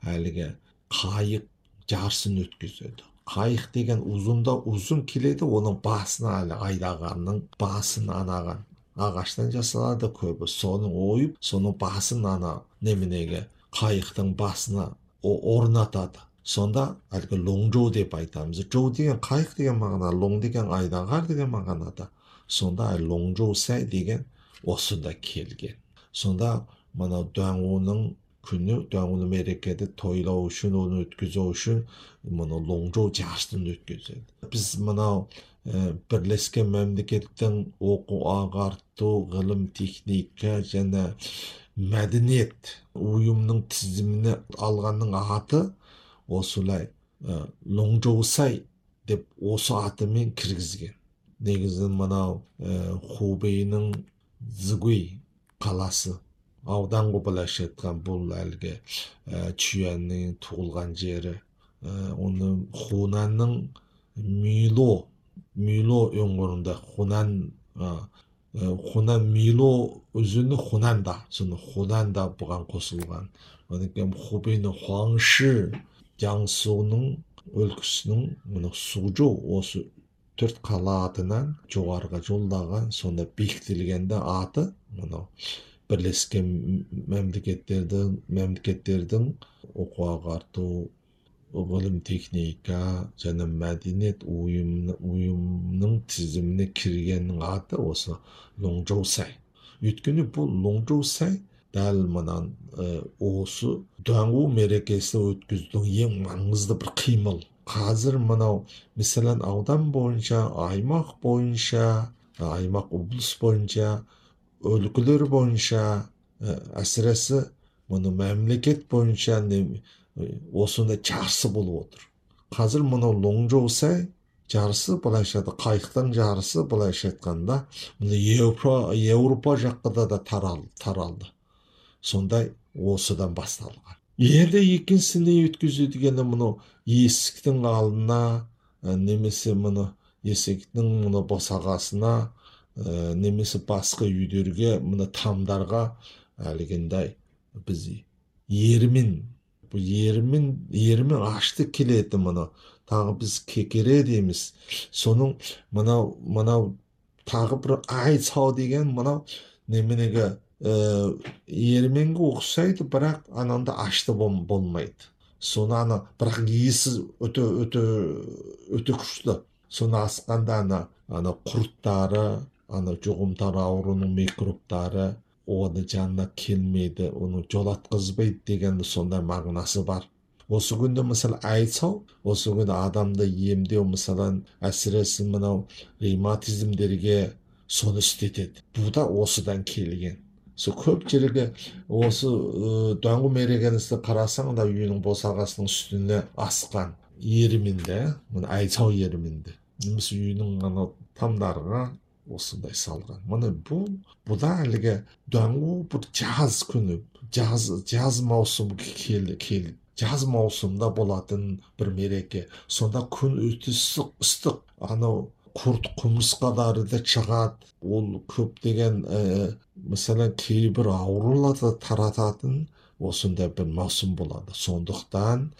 әлгі қайық жарысын өткізеді. Қайық деген ұзын келеді, оның басына әлі айдағанның басын анаған ағаштан жасалады көбі. Соның ойып, соның басын неменеге қайықтың басына орнатады. Сонда әлгі лоңжоу деп айтамыз. Жоу деген қайық деген мағына, лоң деген айдағар деген мағынада. Сонда лоңжоу сәй деген осында келген. Сонда мынау Даңуның күні, Даңуны мерекеде тойлау үшін, оны өткізу үшін мұны лоңжоу жарыстын өткізеді. Біз мынау бірлескен мемлекеттің оқу ағарту, ғылым, техника және мәдениет ұйымының тізіміне алғанның аты осылай лоңжоусай деп осы атымен кіргізген. Негізі мынау Хубейдің Зигуй қаласы, ауданғы былайша айтқан, бұл әлгі Чуанның туылған жері. Оны Хунанның Мило өңірінде, Хунан Мило өзіні Хунанда, соны Хунанда бұған қосылған. Одан Хубейдің Хуаңши Жаңсуның өлкесінің мұны Сужу осы 4 қала атынан жоғарыға жолдаған, сонда бекітілгенде аты мұны бірлескен мемлекеттердің оқу ағарту, ғылым, техника және мәдениет ұйымының тізіміне кіргеннің аты осы лоңжоусай. Өйткені бұл лоңжоусай дәл мұнан осы Даңу мерекесі өткізудің ең маңызды бір қимыл. Қазір мынау мәселен аудан бойынша, аймақ бойынша, аймақ облыс бойынша, өлкелер бойынша, әсіресе мұны мемлекет бойынша осында жарысы болып отыр. Қазір мынау лоңжоусай жарысы, былайша айтқанда, қайықтың жарысы, былайша айтқанда, Еуропа жаққа да таралды. Сондай осыдан басталған. Енді екіншісіне өткізу дегені мұны есіктің алдына, немесе мұны есіктің мұны босағасына, немесе басқа үйлерге, мұны тамдарға әлгіндей біз ерімен ашты келеді мұны. Тағы біз кекере дейміз. Соның мынау тағы бір айцау деген мұнау неменеге ерменге ұқсайды, бірақ ананда ашты болмайды. Соны бірақ иесі өте күшті. Соны асқанда құрттары, жұғымтар ауруының микробтары оны жанына келмейді, оны жолатқызбайды деген сондай мағынасы бар. Осы күнде мысалы айцау, осы күнде адамды емдеу, мысалы әсіресе мынау ревматизмдерге соны істетеді. Бұл да осыдан келген. Көп жерге осы Даңу мерекесінде қарасаң да үйінің босағасының үстіне асқан ерімінде, айцау ерімінде, немесе үйінің тамдарға осындай салған. Міне бұл да әлгі Даңу бір жаз күні, жаз маусымы келді. Жаз маусымда болатын бір мереке. Сонда күн өте ыстық, құрт құмырсқалары да шығады. Ол көптеген мысалы кейбір ауруларды тарататын осындай бір маусым болады. Сондықтан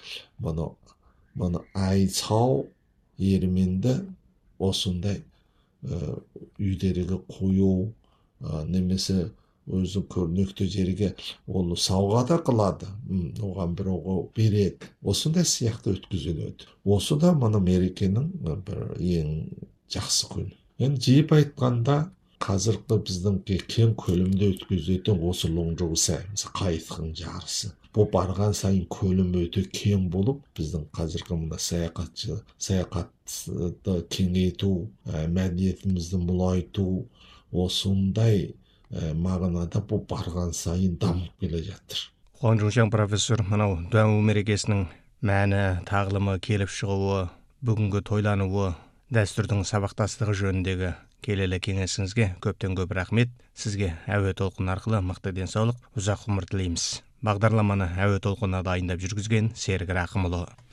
мұны айцау еріменді осындай үйлерге қою, немесе өзі көрнекті жерге ол сауға да қылады, оған бір береді. Осындай сияқты өткізіледі. Осы да мұны мерекенің бір ең жақсы күні. Енді жиып айтқанда, қазіргі біздің кең көлемде өткізетін осы лоңжоусай, қайықтың жарысы. Бұл барған сайын көлемі өте кең болып, біздің қазіргі мына саяхатты кеңейту, мәдениетімізді молайту, осындай мағынада бұл барған сайын дамып келе жатыр. Хуан Чжуншан профессор, мынау Даңу мерекесінің мәні, тағылымы, келіп шығуы, бүгінгі тойлануы, дәстүрдің сабақтастығы жөніндегі келелі кеңесіңізге көптен көп рахмет. Сізге әуе толқыны арқылы мықты денсаулық, ұзақ ғұмыр тілейміз. Бағдарламаны әуе толқынына дайындап жүргізген Серік Рақымұлы.